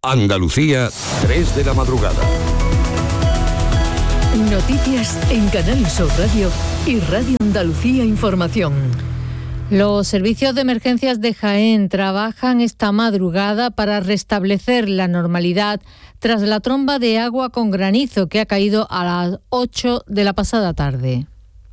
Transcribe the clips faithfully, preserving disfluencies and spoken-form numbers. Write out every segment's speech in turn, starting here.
Andalucía, tres de la madrugada. Noticias en Canal Sur Radio y Radio Andalucía Información. Los servicios de emergencias de Jaén trabajan esta madrugada para restablecer la normalidad tras la tromba de agua con granizo que ha caído a las ocho de la pasada tarde.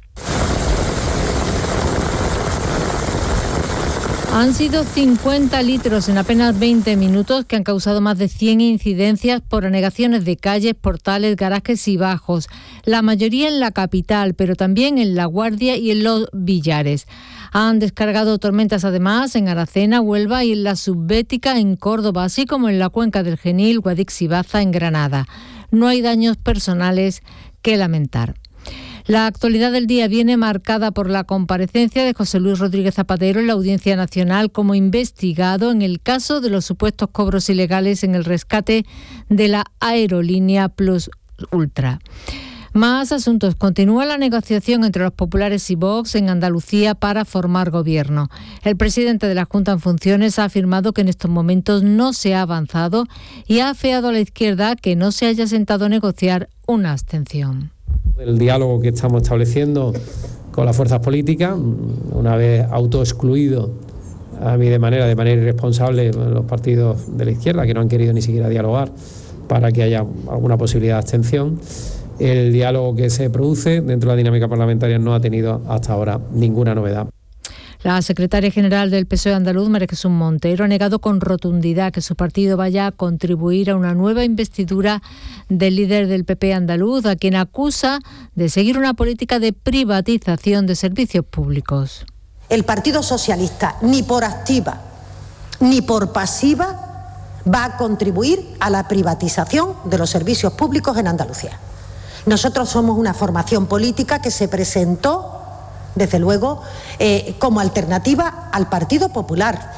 Han sido cincuenta litros en apenas veinte minutos que han causado más de cien incidencias por anegaciones de calles, portales, garajes y bajos. La mayoría en la capital, pero también en La Guardia y en Los Villares. Han descargado tormentas además en Aracena, Huelva y en la Subbética en Córdoba, así como en la cuenca del Genil, Guadix y Baza en Granada. No hay daños personales que lamentar. La actualidad del día viene marcada por la comparecencia de José Luis Rodríguez Zapatero en la Audiencia Nacional como investigado en el caso de los supuestos cobros ilegales en el rescate de la aerolínea Plus Ultra. Más asuntos. Continúa la negociación entre los populares y Vox en Andalucía para formar gobierno. El presidente de la Junta en funciones ha afirmado que en estos momentos no se ha avanzado y ha afeado a la izquierda que no se haya sentado a negociar una abstención. El diálogo que estamos estableciendo con las fuerzas políticas, una vez autoexcluido a mí de manera, de manera irresponsable los partidos de la izquierda que no han querido ni siquiera dialogar para que haya alguna posibilidad de abstención. El diálogo que se produce dentro de la dinámica parlamentaria no ha tenido hasta ahora ninguna novedad. La secretaria general del P S O E andaluz, María Jesús Montero, ha negado con rotundidad que su partido vaya a contribuir a una nueva investidura del líder del P P andaluz, a quien acusa de seguir una política de privatización de servicios públicos. El Partido Socialista, ni por activa ni por pasiva, va a contribuir a la privatización de los servicios públicos en Andalucía. Nosotros somos una formación política que se presentó, desde luego, eh, como alternativa al Partido Popular.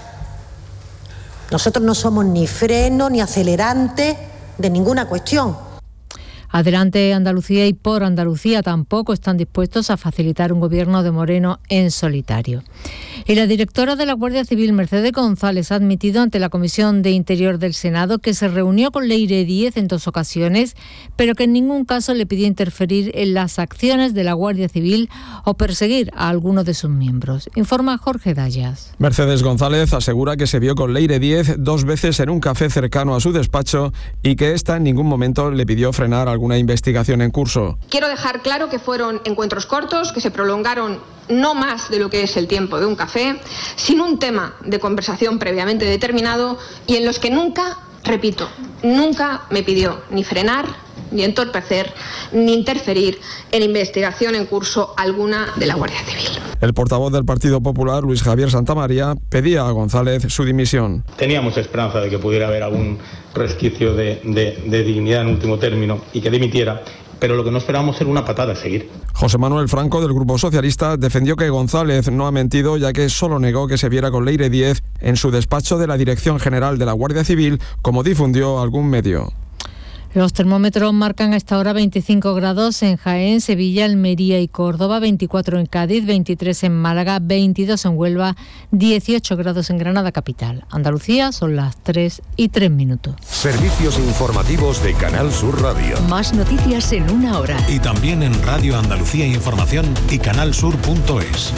Nosotros no somos ni freno ni acelerante de ninguna cuestión. Adelante Andalucía y por Andalucía tampoco están dispuestos a facilitar un gobierno de Moreno en solitario. Y la directora de la Guardia Civil, Mercedes González, ha admitido ante la Comisión de Interior del Senado que se reunió con Leire Díez en dos ocasiones, pero que en ningún caso le pidió interferir en las acciones de la Guardia Civil o perseguir a alguno de sus miembros. Informa Jorge Dayas. Mercedes González asegura que se vio con Leire Díez dos veces en un café cercano a su despacho y que ésta en ningún momento le pidió frenar alguna investigación en curso. Quiero dejar claro que fueron encuentros cortos, que se prolongaron no más de lo que es el tiempo de un café, sin un tema de conversación previamente determinado y en los que nunca, repito, nunca me pidió ni frenar, ni entorpecer, ni interferir en investigación en curso alguna de la Guardia Civil. El portavoz del Partido Popular, Luis Javier Santamaría, pedía a González su dimisión. Teníamos esperanza de que pudiera haber algún resquicio de, de, de dignidad en último término y que dimitiera, pero lo que no esperábamos era una patada a seguir. José Manuel Franco, del Grupo Socialista, defendió que González no ha mentido, ya que solo negó que se viera con Leire Díez en su despacho de la Dirección General de la Guardia Civil, como difundió algún medio. Los termómetros marcan a esta hora veinticinco grados en Jaén, Sevilla, Almería y Córdoba, veinticuatro en Cádiz, veintitrés en Málaga, veintidós en Huelva, dieciocho grados en Granada capital. Andalucía son las tres y tres minutos. Servicios informativos de Canal Sur Radio. Más noticias en una hora. Y también en Radio Andalucía Información y canalsur punto es.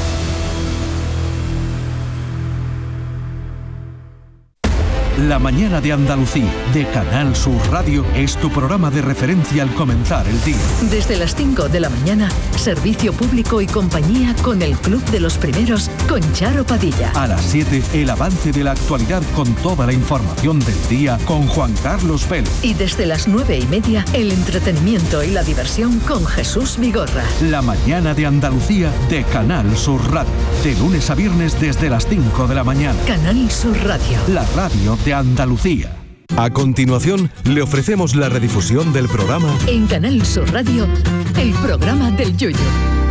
La mañana de Andalucía, de Canal Sur Radio, es tu programa de referencia al comenzar el día. Desde las cinco de la mañana, servicio público y compañía con el Club de los Primeros, con Charo Padilla. A las siete, el avance de la actualidad con toda la información del día, con Juan Carlos Pérez. Y desde las nueve y media, el entretenimiento y la diversión con Jesús Vigorra. La mañana de Andalucía, de Canal Sur Radio. De lunes a viernes desde las cinco de la mañana. Canal Sur Radio. La radio de Andalucía. A continuación, le ofrecemos la redifusión del programa en Canal Sur Radio, el programa del Yoyo.